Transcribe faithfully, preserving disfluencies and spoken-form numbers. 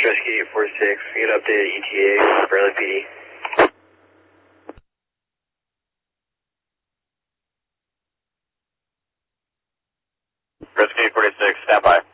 Rescue eight four six, we get updated E T A, Fairleigh P D. Rescue eight four six, stand by.